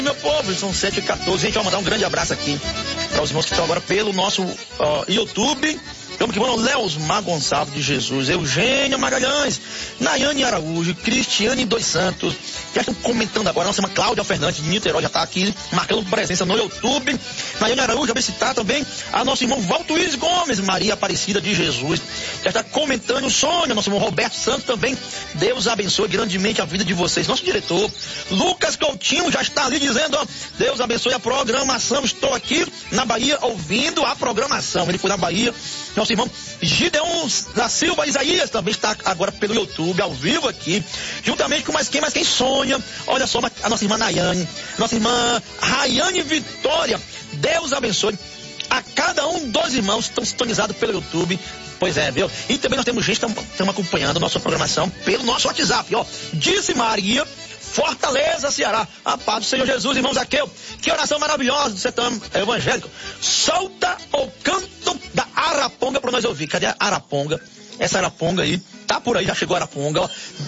Meu povo, são 7h14. Gente, vai mandar um grande abraço aqui para os irmãos que estão agora pelo nosso YouTube. Vamos que vamos, Leosmar Gonçalves de Jesus, Eugênia Magalhães, Nayane Araújo, Cristiane dos Santos, já estão comentando agora, nossa irmã Cláudia Fernandes de Niterói já está aqui, marcando presença no YouTube. Nayane Araújo, vai citar também a nosso irmão Valtuíris Gomes, Maria Aparecida de Jesus, já está comentando. Sônia, nosso irmão Roberto Santos também, Deus abençoe grandemente a vida de vocês. Nosso diretor, Lucas Coutinho, já está ali dizendo, ó, Deus abençoe a programação, estou aqui na Bahia ouvindo a programação. Ele foi na Bahia. Nosso irmão Gideon da Silva Isaías também está agora pelo YouTube, ao vivo aqui, juntamente com mais quem? Sônia, olha só, a nossa irmã Nayane, nossa irmã Rayane Vitória. Deus abençoe a cada um dos irmãos que estão sintonizados pelo YouTube. Pois é, viu? E também nós temos gente que estamos acompanhando a nossa programação pelo nosso WhatsApp, ó. Disse Maria, Fortaleza, Ceará. A paz do Senhor Jesus, irmãos Zaqueu. Que oração maravilhosa do sertão evangélico. Solta o canto da Araponga para nós ouvir. Cadê a Araponga? Essa Araponga aí, tá por aí, já chegou a Araponga, ó.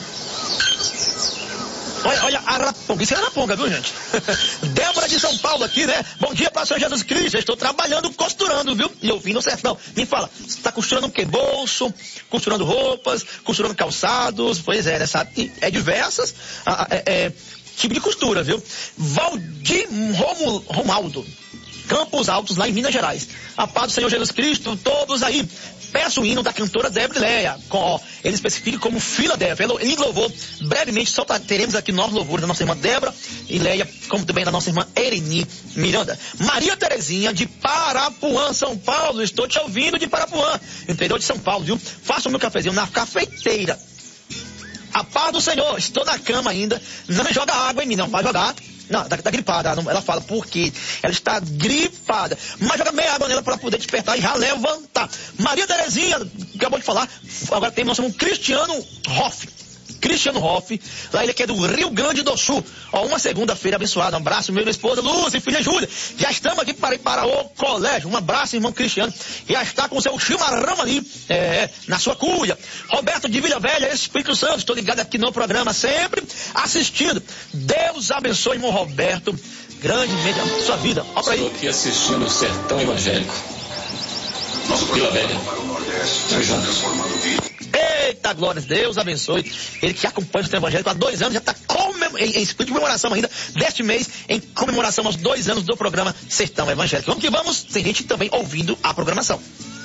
Olha a Araponga, isso é Araponga, viu, gente? Débora de São Paulo aqui, né? Bom dia, pastor Jesus Cristo. Eu estou trabalhando, costurando, viu? E eu vim no sertão. Me fala, você está costurando o quê? Bolso, costurando roupas, costurando calçados? Pois é, né? Sabe? É diversas tipo de costura, viu? Valdir Romaldo, Campos Altos, lá em Minas Gerais. A paz do Senhor Jesus Cristo, todos aí. Peço o hino da cantora Débora Leia, ele especifica como Filadélfia. Ele louvou brevemente, só teremos aqui novos louvores da nossa irmã Débora e Leia, como também da nossa irmã Ereni Miranda. Maria Terezinha, de Parapuã, São Paulo, estou te ouvindo de Parapuã, interior de São Paulo, viu? Faça o meu cafezinho na cafeteira. A paz do Senhor, estou na cama ainda, não me joga água em mim, não vai jogar. Não, tá gripada, ela fala porque ela está gripada, mas joga meia água nela para poder despertar e já levantar. Maria Terezinha, acabou de falar, agora tem nosso irmão Cristiano Hoff, lá ele que é do Rio Grande do Sul. Ó, uma segunda-feira abençoada, um abraço, minha esposa Lúcia e filha Júlia, já estamos aqui para ir para o colégio. Um abraço, irmão Cristiano, já está com o seu chimarrão ali, na sua cuia. Roberto de Vila Velha, Espírito Santo, estou ligado aqui no programa, sempre assistindo. Deus abençoe, irmão Roberto, grandemente a sua vida. Ó pra aí. Estou aqui assistindo o Sertão Evangélico. Vila Velha. Tamo junto. Eita, glória, Deus abençoe. Ele que acompanha o Sertão Evangélico há 2 anos, já está em espírito de comemoração ainda, deste mês, em comemoração aos 2 anos do programa Sertão Evangélico. Vamos que vamos, tem gente também ouvindo a programação.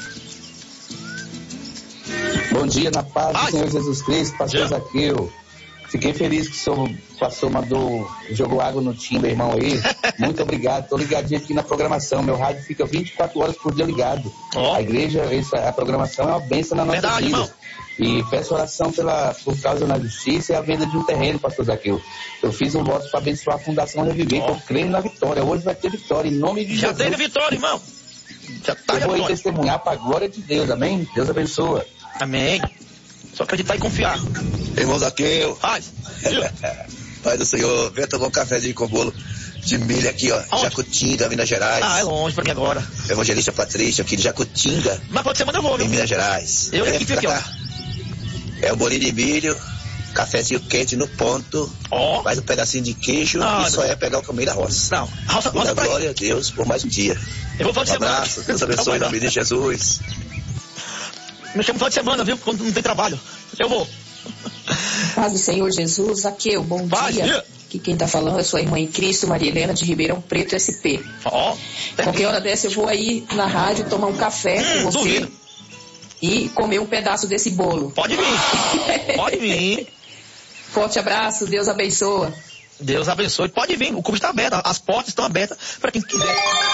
Bom dia, na paz do Senhor Jesus Cristo, pastor Zaqueu. Fiquei feliz que o pastor jogou água no timbre, irmão aí. Muito obrigado, estou ligadinho aqui na programação. Meu rádio fica 24 horas por dia ligado. A igreja, a programação é uma bênção na nossa vida. Irmão. E peço oração por causa da justiça e a venda de um terreno, pastor Zaqueu. Eu fiz um voto para abençoar a Fundação Reviver, que eu creio na vitória. Hoje vai ter vitória, em nome de Jesus. Já teve vitória, irmão. Já tá. Eu vou testemunhar para a glória de Deus, amém? Deus abençoa. Amém. Só acreditar e confiar. Irmão Zaqueu. Paz. Pai do Senhor, venha tomar um cafezinho com bolo de milho aqui, ó. Onde? Jacutinga, Minas Gerais. É longe pra mim agora. Evangelista Patrícia, aqui de Jacutinga. Mas pode ser quando eu vou, viu? Em Minas Gerais. Eu aqui, ó. É o bolinho de milho, cafezinho quente no ponto, mais um pedacinho de queijo e só pegar o caminho da roça. Não, roça glória a Deus por mais um dia. Eu vou falar de semana. Abraço, Deus abençoe em nome de Jesus. Me chamo final de semana, viu? Quando não tem trabalho. Eu vou. Paz do Senhor Jesus, Zaqueu, bom dia. Aqui quem tá falando é sua irmã em Cristo, Maria Helena de Ribeirão Preto, SP. Qualquer hora dessa eu vou aí na rádio tomar um café com você. Duvido. E comer um pedaço desse bolo. Pode vir. Pode vir. Forte abraço, Deus abençoa. Deus abençoe. Pode vir, o clube está aberto, as portas estão abertas para quem quiser.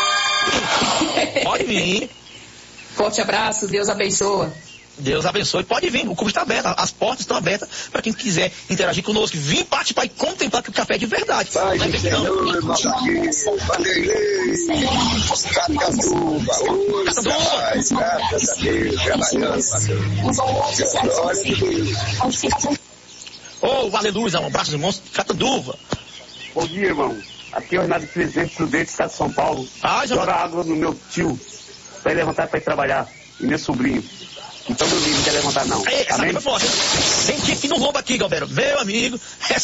Pode vir. Forte abraço, Deus abençoa. Deus abençoe. Pode vir, o clube está aberto, as portas estão abertas para quem quiser interagir conosco, vir participar e contemplar que o café é de verdade. Pai do Senhor, nosso amigo, Vanderlei, Catanduva, graças a Deus, trabalhando, glória de Deus. Oh, aleluia, um abraço, irmãos, Catanduva. Bom dia, irmão. Aqui é o Renato Presidente Prudente, Estado de São Paulo. Joga água no meu tio, para ele levantar para ir trabalhar, e meu sobrinho. Então meu filho não quer levantar não. Amém? Tem gente que não rouba aqui, Galberto. Meu amigo.